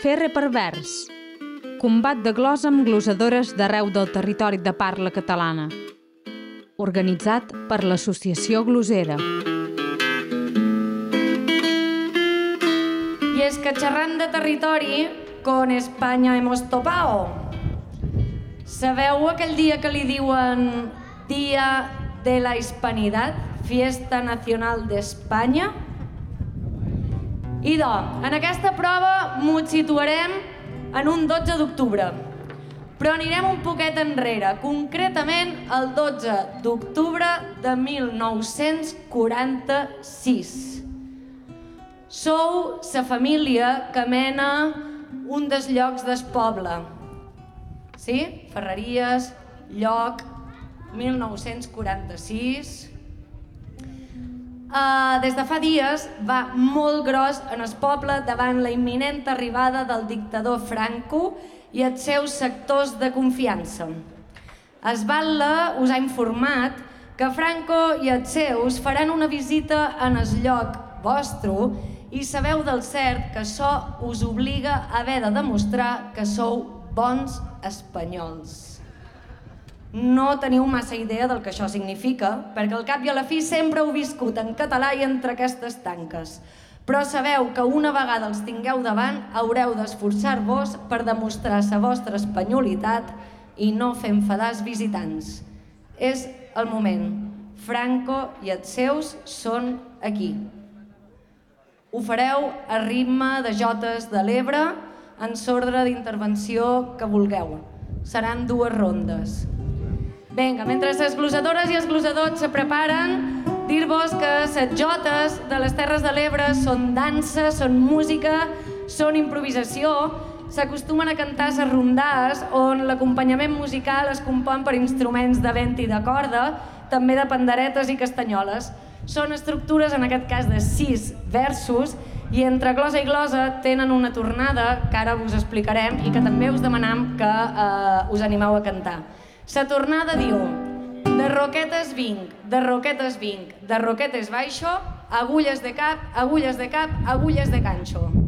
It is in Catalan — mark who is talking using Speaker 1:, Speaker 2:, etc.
Speaker 1: Ferre per vers. Combat de glosa amb glosadores d'arreu del territori de parla catalana. Organitzat per l'Associació Glosera.
Speaker 2: Y es que xerrant de territori, con España hemos topado. Sabeu aquell dia que li diuen Dia de la Hispanidad, Fiesta Nacional d'Espanya? Idò, en aquesta prova m'ho situarem en un 12 d'octubre, però anirem un poquet enrere, concretament el 12 d'octubre de 1946. Sou sa família que mena un dels llocs del poble. Sí? Ferreries, lloc, 1946. Des de fa dies va molt gros en el poble davant la imminent arribada del dictador Franco i els seus sectors de confiança. Es Batlle us ha informat que Franco i els seus faran una visita en el lloc vostre i sabeu del cert que això us obliga a haver de demostrar que sou bons espanyols. No teniu massa idea del que això significa, perquè al cap i a la fi sempre heu viscut en català i entre aquestes tanques. Però sabeu que una vegada els tingueu davant haureu d'esforçar-vos per demostrar la vostra espanyolitat i no fer enfadar els visitants. És el moment. Franco i els seus són aquí. Ho fareu a ritme de jotes de l'Ebre en l'ordre d'intervenció que vulgueu. Seran 2 rondes. Vinga, mentre les glosadores i els glosadors se preparen, dir-vos que les jotes de les Terres de l'Ebre són dansa, són música, són improvisació. S'acostumen a cantar les rondades, on l'acompanyament musical es compon per instruments de vent i de corda, també de panderetes i castanyoles. Són estructures, en aquest cas, de 6 versos, i entre glosa i glosa tenen una tornada que ara us explicarem i que també us demanam que us animeu a cantar. La tornada diu: de Roquetes vinc, de Roquetes vinc, de Roquetes baixo, agulles de cap, agulles de cap, agulles de ganxo.